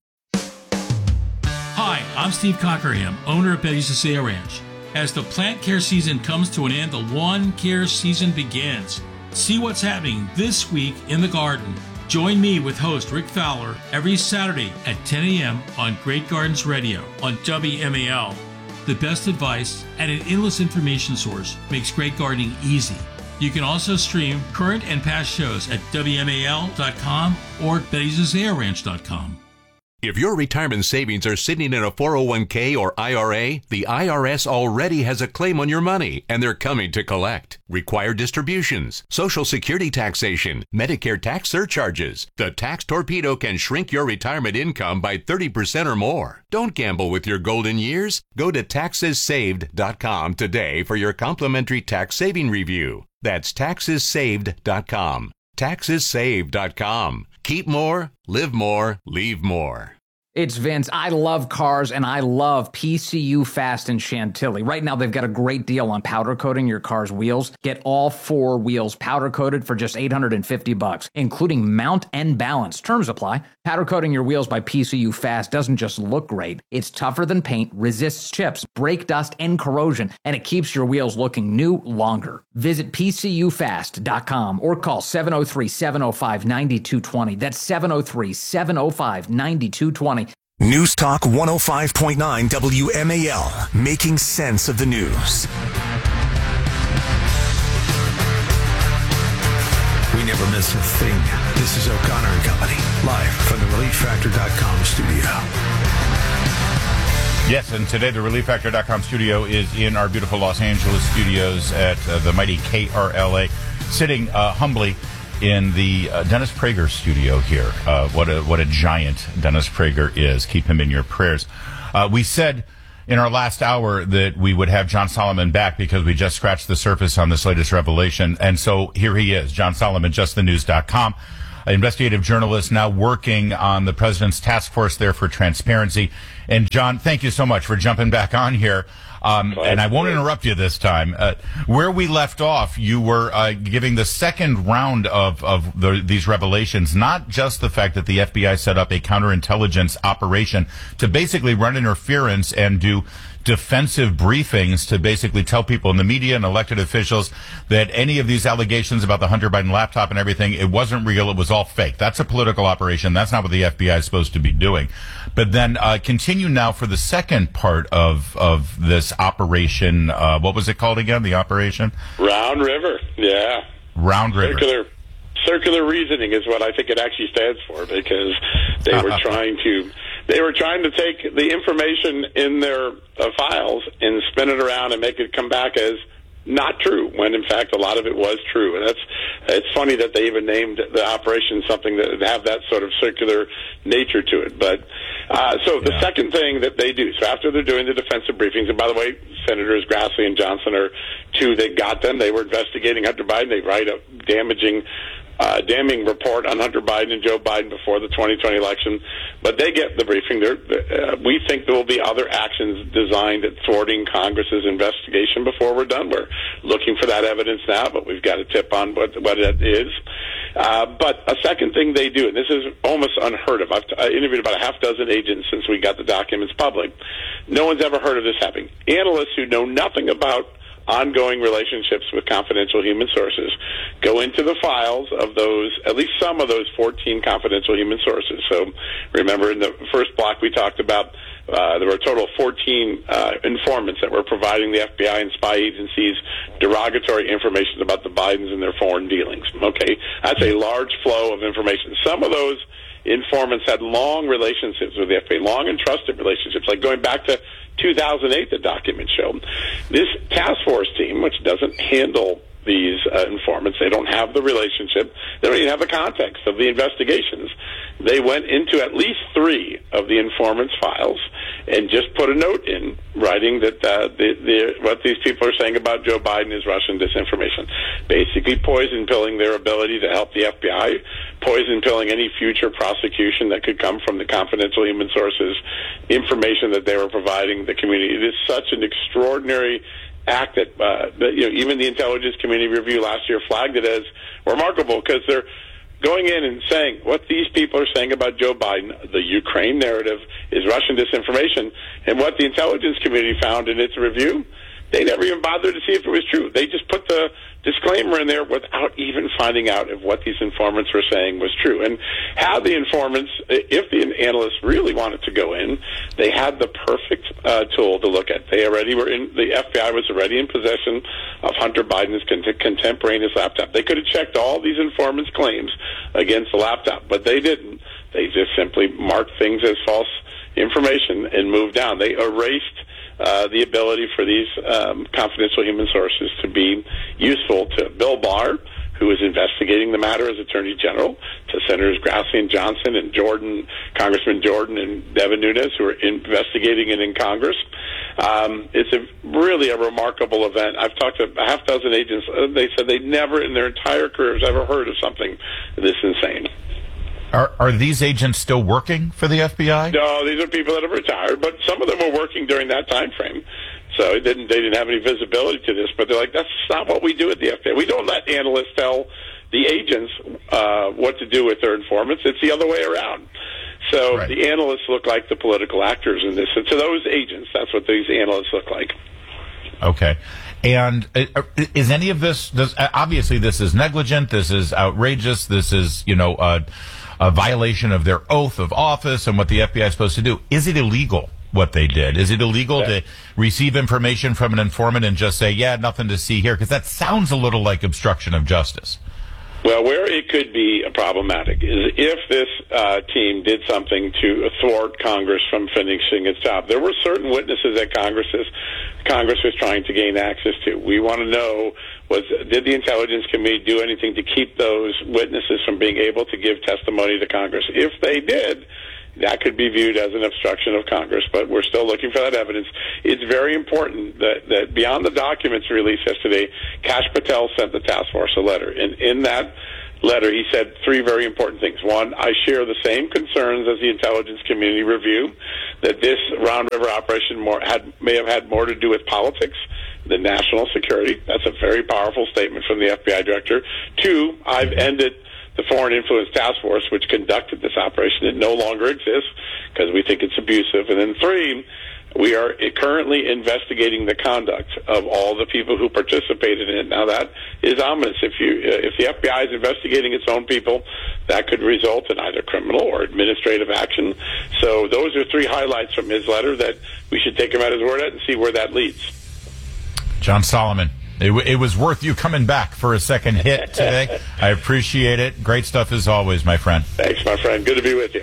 Hi, I'm Steve Cockerham, owner of Betty's Isaiah Ranch. As the plant care season comes to an end, the lawn care season begins. See what's happening this week in the garden. Join me with host Rick Fowler every Saturday at ten a.m. on Great Gardens Radio on W M A L. The best advice and an endless information source makes great gardening easy. You can also stream current and past shows at W M A L dot com or Betty's Isaiah Ranch dot com. If your retirement savings are sitting in a four oh one k or I R A, the I R S already has a claim on your money, and they're coming to collect. Required distributions, Social Security taxation, Medicare tax surcharges. The Tax Torpedo can shrink your retirement income by thirty percent or more. Don't gamble with your golden years. Go to taxes saved dot com today for your complimentary tax saving review. That's taxes saved dot com. taxes saved dot com. Keep more, live more, leave more. It's Vince. I love cars, and I love P C U Fast in Chantilly. Right now, they've got a great deal on powder coating your car's wheels. Get all four wheels powder coated for just eight hundred fifty bucks, including mount and balance. Terms apply. Powder coating your wheels by P C U Fast doesn't just look great. It's tougher than paint, resists chips, brake dust, and corrosion, and it keeps your wheels looking new longer. Visit P C U fast dot com or call seven oh three, seven oh five, nine two two oh. That's seven oh three, seven oh five, nine two two oh. News Talk one oh five point nine W M A L, making sense of the news. We never miss a thing. This is O'Connor and Company, live from the relief factor dot com studio. Yes, and today the relief factor dot com studio is in our beautiful Los Angeles studios at uh, the mighty K R L A, sitting uh, humbly in the uh, Dennis Prager studio here. Uh, what a what a giant Dennis Prager is. Keep him in your prayers. Uh, we said in our last hour that we would have John Solomon back because we just scratched the surface on this latest revelation. And so here he is, John Solomon, just the news dot com, an investigative journalist now working on the president's task force there for transparency. And John, thank you so much for jumping back on here. Um, and I won't interrupt you this time. Uh, where we left off, you were uh, giving the second round of, of the, these revelations, not just the fact that the F B I set up a counterintelligence operation to basically run interference and do defensive briefings to basically tell people in the media and elected officials that any of these allegations about the Hunter Biden laptop and everything, it wasn't real, it was all fake. That's a political operation. That's not what the F B I is supposed to be doing. But then uh, continue now for the second part of of this operation. Uh, what was it called again, the operation? Round River, yeah. Round River. Circular, circular reasoning is what I think it actually stands for, because they were trying to... They were trying to take the information in their uh, files and spin it around and make it come back as not true, when in fact a lot of it was true. And that's it's funny that they even named the operation something that would have that sort of circular nature to it. But uh, so the yeah. second thing that they do, so after they're doing the defensive briefings, and by the way, Senators Grassley and Johnson are two that got them. They were investigating Hunter Biden. They write a damaging Uh, damning report on Hunter Biden and Joe Biden before the twenty twenty election, but they get the briefing. They're, uh, we think there will be other actions designed at thwarting Congress's investigation before we're done. We're looking for that evidence now, but we've got a tip on what, what it is. Uh, but a second thing they do, and this is almost unheard of. I've t- I interviewed about a half dozen agents since we got the documents public. No one's ever heard of this happening. Analysts who know nothing about ongoing relationships with confidential human sources go into the files of those, at least some of those fourteen confidential human sources. So remember in the first block we talked about uh, there were a total of fourteen uh, informants that were providing the F B I and spy agencies derogatory information about the Bidens and their foreign dealings. Okay, that's a large flow of information. Some of those informants had long relationships with the F B I, long and trusted relationships, like going back to two thousand eight, the documents show. This task force team, which doesn't handle these uh, informants, they don't have the relationship, they don't even have the context of the investigations. They went into at least three of the informants' files and just put a note in writing that uh, the, the, what these people are saying about Joe Biden is Russian disinformation. Basically poison pilling their ability to help the F B I, poison pilling any future prosecution that could come from the confidential human sources information that they were providing the community. It is such an extraordinary act that, uh, that you know, even the Intelligence Community Review last year flagged it as remarkable, because they're going in and saying what these people are saying about Joe Biden, the Ukraine narrative, is Russian disinformation. And what the intelligence community found in its review, they never even bothered to see if it was true. They just put the disclaimer in there without even finding out if what these informants were saying was true. And how the informants, if the analysts really wanted to go in, they had the perfect uh, tool to look at. They already were in, the F B I was already in possession of Hunter Biden's cont- contemporaneous laptop. They could have checked all these informants' claims against the laptop, but they didn't. They just simply marked things as false information and moved down. They erased Uh, the ability for these um, confidential human sources to be useful to Bill Barr, who is investigating the matter as Attorney General, to Senators Grassley and Johnson and Jordan, Congressman Jordan and Devin Nunes, who are investigating it in Congress. Um, it's a really a remarkable event. I've talked to a half dozen agents. Uh, they said they never in their entire careers ever heard of something this insane. Are are these agents still working for the F B I? No, these are people that have retired, but some of them were working during that time frame. So it didn't, they didn't have any visibility to this, but they're like, that's not what we do at the F B I. We don't let analysts tell the agents uh, what to do with their informants. It's the other way around. So right. The analysts look like the political actors in this. And to those agents, that's what these analysts look like. Okay. And uh, is any of this, does, obviously this is negligent, this is outrageous, this is, you know, uh, a violation of their oath of office and what the F B I is supposed to do. Is it illegal, what they did? Is it illegal yeah. to receive information from an informant and just say, yeah, nothing to see here? Because that sounds a little like obstruction of justice. Well, where it could be problematic is if this uh, team did something to thwart Congress from finishing its job. There were certain witnesses that Congress is, Congress was trying to gain access to. We want to know, was did the Intelligence Committee do anything to keep those witnesses from being able to give testimony to Congress? If they did, that could be viewed as an obstruction of Congress, but we're still looking for that evidence. It's very important that, that beyond the documents released yesterday, Kash Patel sent the task force a letter. And in that letter, he said three very important things. One, I share the same concerns as the intelligence community review, that this Round River operation more had, may have had more to do with politics than national security. That's a very powerful statement from the F B I director. Two, I've ended the Foreign Influence Task Force, which conducted this operation. It no longer exists because we think it's abusive. And then three, we are currently investigating the conduct of all the people who participated in it. Now, that is ominous. If you, if the F B I is investigating its own people, that could result in either criminal or administrative action. So those are three highlights from his letter that we should take him at his word at and see where that leads. John Solomon. It, it was worth you coming back for a second hit today. I appreciate it. Great stuff as always, my friend. Thanks, my friend. Good to be with you.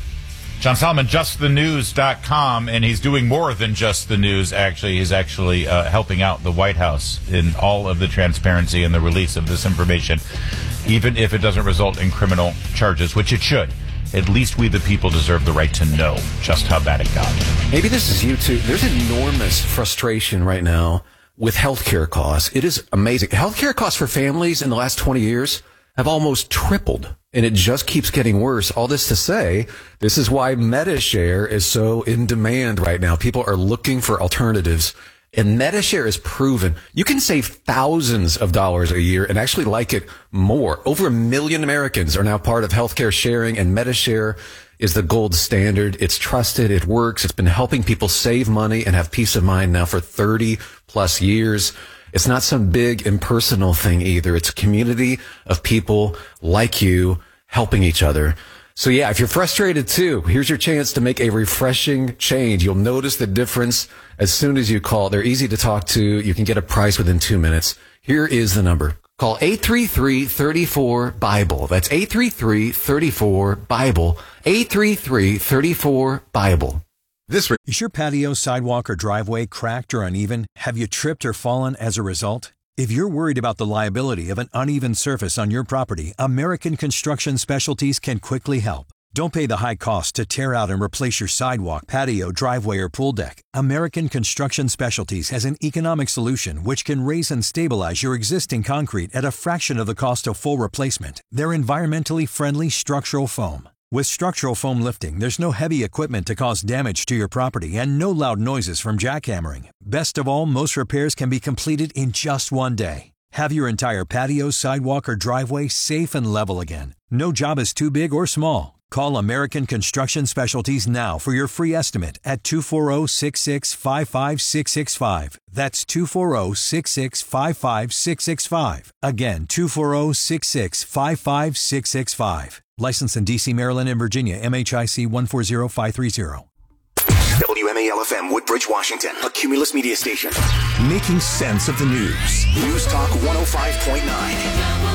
John Solomon, just the news dot com, and he's doing more than just the news, actually. He's actually uh, helping out the White House in all of the transparency and the release of this information, even if it doesn't result in criminal charges, which it should. At least we, the people, deserve the right to know just how bad it got. Maybe this is you, too. There's enormous frustration right now with healthcare costs. It is amazing. Healthcare costs for families in the last twenty years have almost tripled, and it just keeps getting worse. All this to say, this is why MediShare is so in demand right now. People are looking for alternatives, and MediShare is proven you can save thousands of dollars a year and actually like it more. Over a million Americans are now part of healthcare sharing, and MediShare is the gold standard. It's trusted. It works. It's been helping people save money and have peace of mind now for thirty plus years. It's not some big impersonal thing either. It's a community of people like you helping each other. So yeah, if you're frustrated too, here's your chance to make a refreshing change. You'll notice the difference as soon as you call. They're easy to talk to. You can get a price within two minutes. Here is the number. Call eight three three, three four, BIBLE. That's eight three three, three four, BIBLE. eight three three, three four, BIBLE. This re- Is your patio, sidewalk, or driveway cracked or uneven? Have you tripped or fallen as a result? If you're worried about the liability of an uneven surface on your property, American Construction Specialties can quickly help. Don't pay the high cost to tear out and replace your sidewalk, patio, driveway, or pool deck. American Construction Specialties has an economic solution which can raise and stabilize your existing concrete at a fraction of the cost of full replacement. They're environmentally friendly structural foam. With structural foam lifting, there's no heavy equipment to cause damage to your property and no loud noises from jackhammering. Best of all, most repairs can be completed in just one day. Have your entire patio, sidewalk, or driveway safe and level again. No job is too big or small. Call American Construction Specialties now for your free estimate at two four zero, six six five five, six six five. That's two four zero, six six five five, six six five. Again, two four zero, six six five five, six six five. Licensed in D C, Maryland, and Virginia, M H I C one four zero five three zero. W M A L F M, Woodbridge, Washington, a Cumulus media station. Making sense of the news. News Talk one oh five point nine.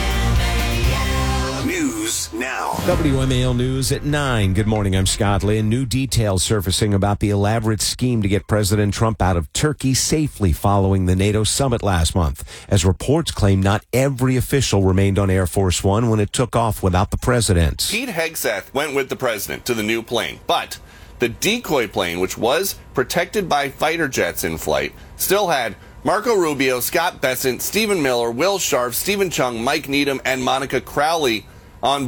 News now. W M A L News at nine. Good morning, I'm Scott Lynn. New details surfacing about the elaborate scheme to get President Trump out of Turkey safely following the NATO summit last month, as reports claim not every official remained on Air Force One when it took off without the president. Pete Hegseth went with the president to the new plane, but the decoy plane, which was protected by fighter jets in flight, still had Marco Rubio, Scott Bessent, Stephen Miller, Will Sharf, Stephen Chung, Mike Needham, and Monica Crowley on board.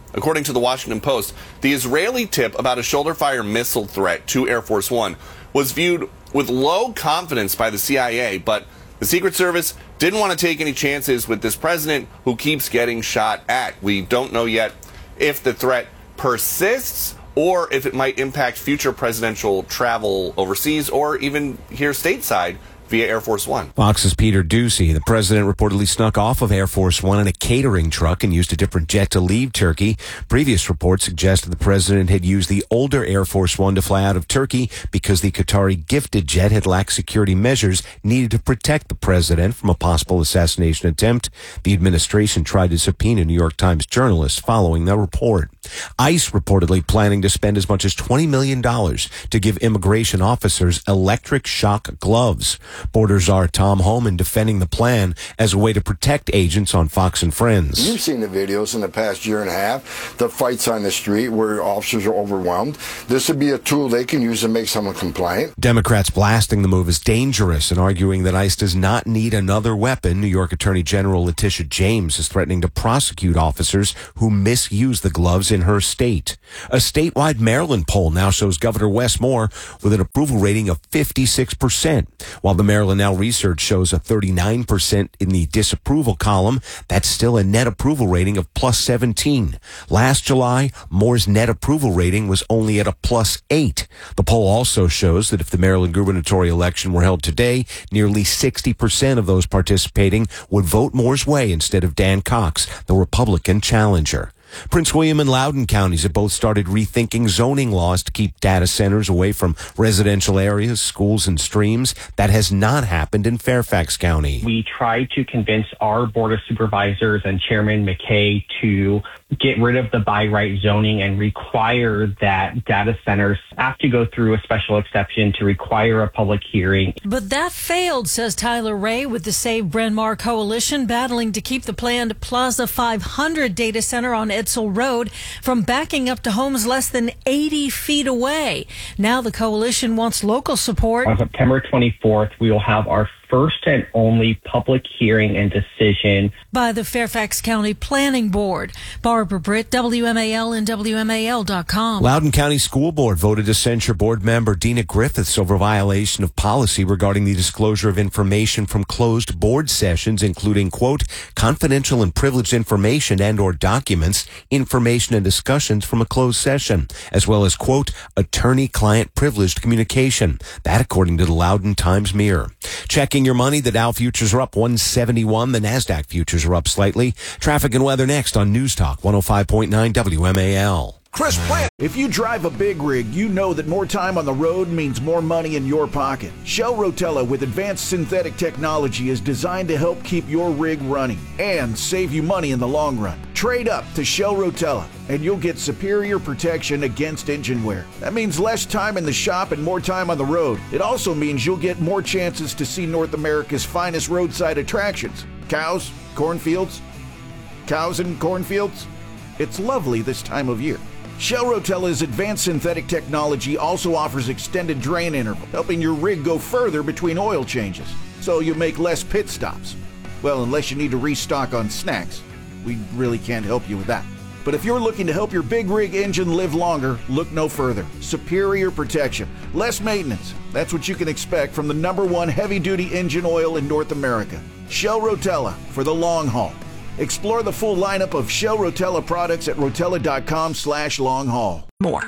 According to the Washington Post, the Israeli tip about a shoulder-fire missile threat to Air Force One was viewed with low confidence by the C I A, but the Secret Service didn't want to take any chances with this president who keeps getting shot at. We don't know yet if the threat persists or if it might impact future presidential travel overseas or even here stateside via Air Force One. Fox's Peter Doocy. The president reportedly snuck off of Air Force One in a catering truck and used a different jet to leave Turkey. Previous reports suggested the president had used the older Air Force One to fly out of Turkey because the Qatari gifted jet had lacked security measures needed to protect the president from a possible assassination attempt. The administration tried to subpoena New York Times journalists following the report. ICE reportedly planning to spend as much as twenty million dollars to give immigration officers electric shock gloves. Border czar Tom Homan defending the plan as a way to protect agents on Fox and Friends. You've seen the videos in the past year and a half, the fights on the street where officers are overwhelmed. This would be a tool they can use to make someone compliant. Democrats blasting the move as dangerous and arguing that ICE does not need another weapon. New York Attorney General Letitia James is threatening to prosecute officers who misuse the gloves in her state. A statewide Maryland poll now shows Governor Wes Moore with an approval rating of fifty-six percent, while the Maryland Now research shows a thirty-nine percent in the disapproval column. That's still a net approval rating of plus seventeen. Last July, Moore's net approval rating was only at a plus eight. The poll also shows that if the Maryland gubernatorial election were held today, nearly sixty percent of those participating would vote Moore's way instead of Dan Cox, the Republican challenger. Prince William and Loudoun counties have both started rethinking zoning laws to keep data centers away from residential areas, schools, and streams. That has not happened in Fairfax County. We tried to convince our Board of Supervisors and Chairman McKay to get rid of the by right zoning and require that data centers have to go through a special exception to require a public hearing. But that failed, says Tyler Ray with the Save Bryn Mawr Coalition, battling to keep the planned Plaza five hundred data center on Edsel Road from backing up to homes less than eighty feet away. Now the coalition wants local support. On September twenty-fourth, we will have our first and only public hearing and decision by the Fairfax County Planning Board. Barbara Britt, W M A L and W M A L dot com. Loudoun County School Board voted to censure board member Dina Griffiths over violation of policy regarding the disclosure of information from closed board sessions, including, quote, confidential and privileged information and or documents, information and discussions from a closed session, as well as, quote, attorney-client privileged communication. That according to the Loudoun Times Mirror. Checking your money, the Dow futures are up one seventy-one. The NASDAQ futures are up slightly. Traffic and weather next on News Talk one oh five point nine W M A L. Chris Plant. If you drive a big rig, you know that more time on the road means more money in your pocket. Shell Rotella with advanced synthetic technology is designed to help keep your rig running and save you money in the long run. Trade up to Shell Rotella and you'll get superior protection against engine wear. That means less time in the shop and more time on the road. It also means you'll get more chances to see North America's finest roadside attractions. Cows, cornfields, cows and cornfields. It's lovely this time of year. Shell Rotella's advanced synthetic technology also offers extended drain interval, helping your rig go further between oil changes, so you make less pit stops. Well, unless you need to restock on snacks. We really can't help you with that. But if you're looking to help your big rig engine live longer, look no further. Superior protection, less maintenance. That's what you can expect from the number one heavy-duty engine oil in North America. Shell Rotella for the long haul. Explore the full lineup of Shell Rotella products at rotella.com slash long haul. More.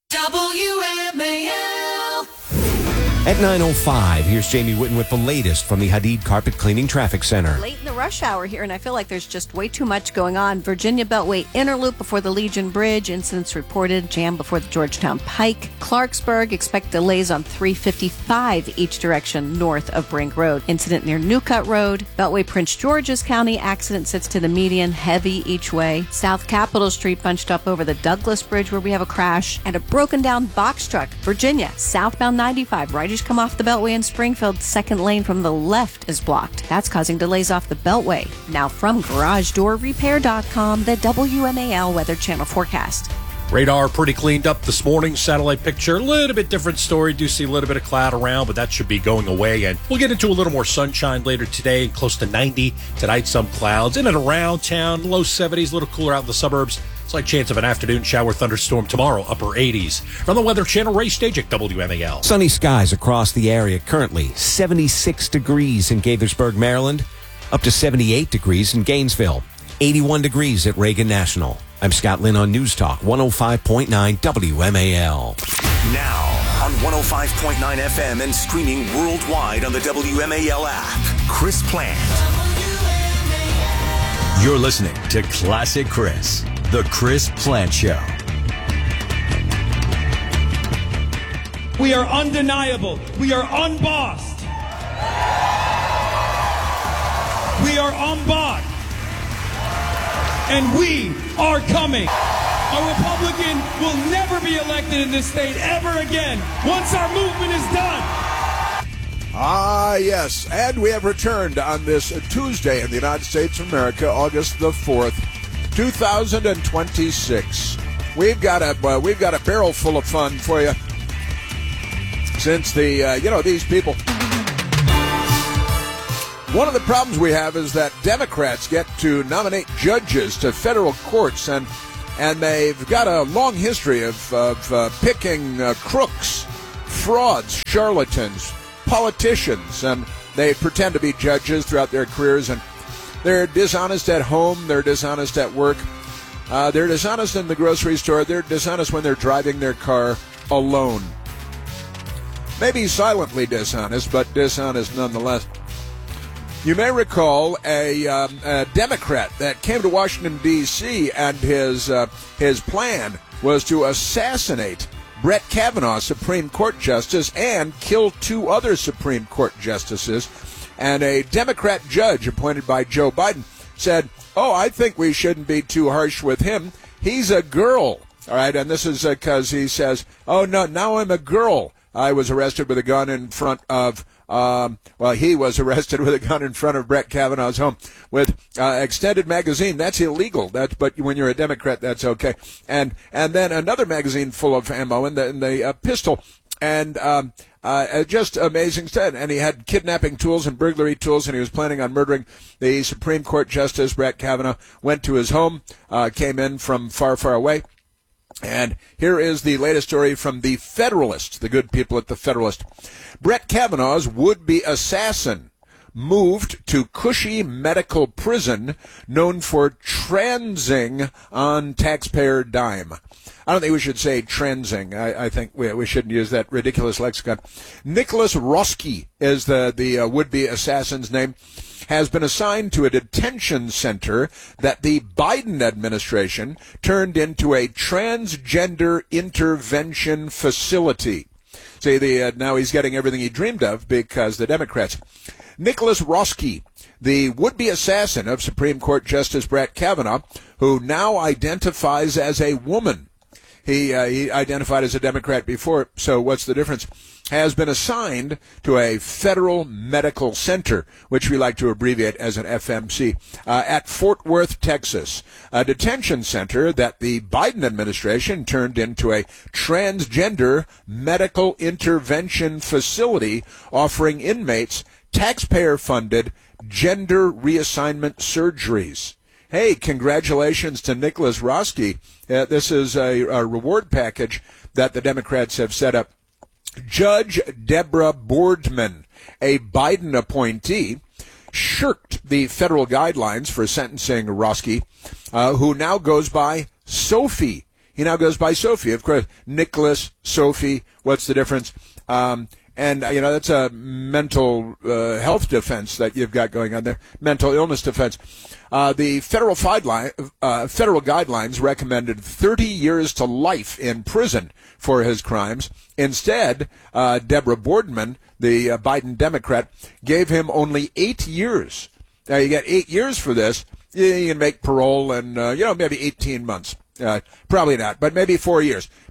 W M A L. At nine oh five, here's Jamie Whitten with the latest from the Hadid Carpet Cleaning Traffic Center. Late in the rush hour here, and I feel like there's just way too much going on. Virginia Beltway Inner Loop before the Legion Bridge. Incidents reported. Jam before the Georgetown Pike. Clarksburg, expect delays on three fifty-five each direction north of Brink Road. Incident near Newcut Road. Beltway Prince George's County. Accident sits to the median. Heavy each way. South Capitol Street bunched up over the Douglas Bridge where we have a crash. And a broken down box truck. Virginia, southbound ninety-five. Riders come off the Beltway in Springfield. Second lane from the left is blocked. That's causing delays off the Beltway. Now from garage door repair dot com, the W M A L Weather Channel forecast. Radar pretty cleaned up this morning. Satellite picture, a little bit different story. Do see a little bit of cloud around, but that should be going away. And we'll get into a little more sunshine later today, close to ninety. Tonight, some clouds. In and around town, low seventies, a little cooler out in the suburbs. Slight chance of an afternoon shower thunderstorm tomorrow, upper eighties. From the Weather Channel, Ray Stage at W M A L. Sunny skies across the area currently. seventy-six degrees in Gaithersburg, Maryland. Up to seventy-eight degrees in Gainesville. eighty-one degrees at Reagan National. I'm Scott Lynn on News Talk one oh five point nine W M A L. Now on one oh five point nine F M and streaming worldwide on the W M A L app, Chris Plant. You're listening to Classic Chris, the Chris Plant Show. We are undeniable. We are unbossed. We are unbought. And we are coming. A Republican will never be elected in this state ever again once our movement is done. Ah, yes. And we have returned on this Tuesday in the United States of America, August the fourth, two thousand twenty-six. We've got a uh, we've got a barrel full of fun for you. Since the, uh, you know, these people. One of the problems we have is that Democrats get to nominate judges to federal courts, and and they've got a long history of, of uh, picking uh, crooks, frauds, charlatans, politicians, and they pretend to be judges throughout their careers, and they're dishonest at home, they're dishonest at work, uh, they're dishonest in the grocery store, they're dishonest when they're driving their car alone. Maybe silently dishonest, but dishonest nonetheless. You may recall a, um, a Democrat that came to Washington, D C, and his uh, his plan was to assassinate Brett Kavanaugh, Supreme Court Justice, and kill two other Supreme Court justices. And a Democrat judge appointed by Joe Biden said, oh, I think we shouldn't be too harsh with him. He's a girl. All right, and this is because uh, he says, oh, no, now I'm a girl. I was arrested with a gun in front of, um, well, he was arrested with a gun in front of Brett Kavanaugh's home with uh, extended magazine. That's illegal. That's, but when you're a Democrat, that's okay. And and then another magazine full of ammo and the, and the uh, pistol. And um, uh, just amazing stuff. And he had kidnapping tools and burglary tools, and he was planning on murdering the Supreme Court Justice Brett Kavanaugh. Went to his home, uh, came in from far, far away. And here is the latest story from the Federalist, the good people at the Federalist. Brett Kavanaugh's would-be assassin moved to Cushy Medical Prison, known for transing on taxpayer dime. I don't think we should say transing. I, I think we, we shouldn't use that ridiculous lexicon. Nicholas Roski is the, the uh, would-be assassin's name. Has been assigned to a detention center that the Biden administration turned into a transgender intervention facility. See, the, uh, now he's getting everything he dreamed of because the Democrats. Nicholas Roski, the would-be assassin of Supreme Court Justice Brett Kavanaugh, who now identifies as a woman. He, uh, he identified as a Democrat before, so what's the difference? Has been assigned to a federal medical center, which we like to abbreviate as an F M C, uh, at Fort Worth, Texas, a detention center that the Biden administration turned into a transgender medical intervention facility offering inmates taxpayer-funded gender reassignment surgeries. Hey, congratulations to Nicholas Roski. Uh, this is a, a reward package that the Democrats have set up. Judge Deborah Boardman, a Biden appointee, shirked the federal guidelines for sentencing Roski, uh, who now goes by Sophie. He now goes by Sophie. Of course, Nicholas, Sophie, what's the difference? Um, and, uh, you know, that's a mental uh, health defense that you've got going on there, mental illness defense. Uh, the federal, uh, federal guidelines recommended thirty years to life in prison for his crimes. Instead, uh, Deborah Boardman, the uh, Biden Democrat, gave him only eight years. Now, you get eight years for this. You can make parole in, uh, you know, maybe eighteen months. Uh, probably not, but maybe four years.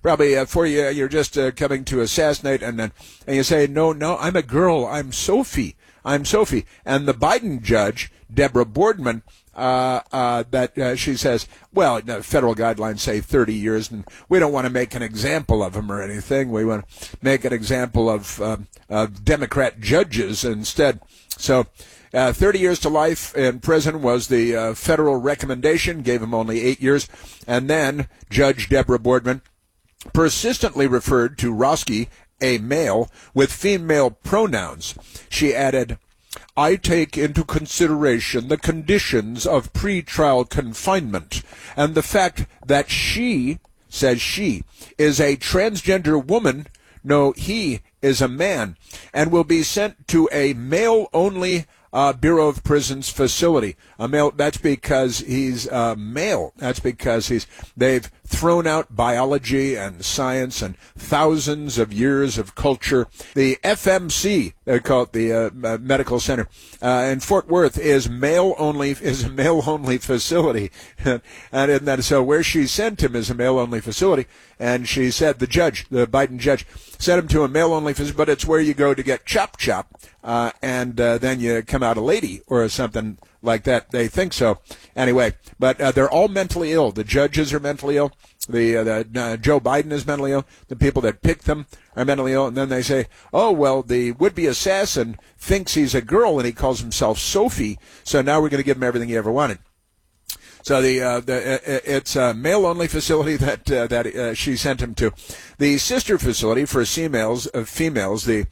probably uh, for you, you're just uh, coming to assassinate, and then and you say, no, no, I'm a girl. I'm Sophie. I'm Sophie. And the Biden judge, Deborah Boardman, uh, uh, that uh, she says, well, the federal guidelines say thirty years, and we don't want to make an example of him or anything. We want to make an example of, um, of Democrat judges instead. So uh, thirty years to life in prison was the uh, federal recommendation, gave him only eight years. And then Judge Deborah Boardman persistently referred to Roski, a male, with female pronouns. She added, I take into consideration the conditions of pretrial confinement and the fact that she, says she, is a transgender woman. No, he is a man and will be sent to a male-only uh, Bureau of Prisons facility. A male. That's because he's uh, male. That's because he's. They've thrown out biology and science and thousands of years of culture. The F M C, they call it the uh, Medical Center uh, in Fort Worth, is male only. Is a male only facility, and and then so where she sent him is a male only facility. And she said the judge, the Biden judge, sent him to a male only facility, but it's where you go to get chop chop, uh, and uh, then you come out a lady or something like that. They think so. Anyway, but uh, they're all mentally ill. The judges are mentally ill. The, uh, the uh, Joe Biden is mentally ill. The people that picked them are mentally ill. And then they say, oh, well, the would-be assassin thinks he's a girl and he calls himself Sophie, so now we're going to give him everything he ever wanted. So the, uh, the uh, it's a male-only facility that uh, that uh, she sent him to. The sister facility for females, uh, females, the